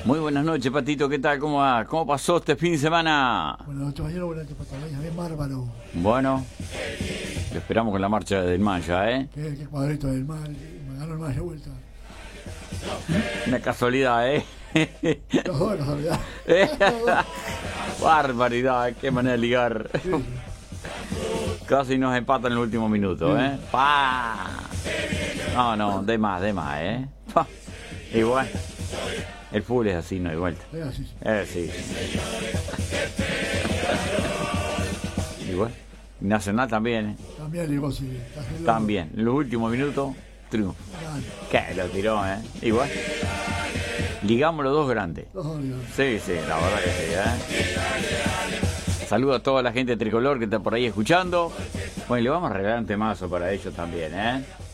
Muy buenas noches, Patito, ¿qué tal? ¿Cómo va? ¿Cómo pasó este fin de semana? Buenas noches, mañana, buenas noches, Patagonia, bien bárbaro. Bueno, lo esperamos con la marcha del Maya, ¿eh? Qué cuadrito del mal, me ganó el mal de vuelta. Una casualidad, ¿eh? No, no, olvidá. Barbaridad, qué manera de ligar. Casi nos empatan en el último minuto, ¿eh? ¡Pah! No, de más, ¿eh? ¡Pah! Igual. El fútbol es así, no hay vuelta. Es así, sí. Sí. Igual. Nacional también, ¿eh? También ligó, sí. También. En los últimos minutos, triunfo. Que lo tiró, ¿eh? Igual. Ligamos los dos grandes. Sí, la verdad que sí, ¿eh? Saludo a toda la gente tricolor que está por ahí escuchando. Bueno, le vamos a regalar un temazo para ellos también, ¿eh?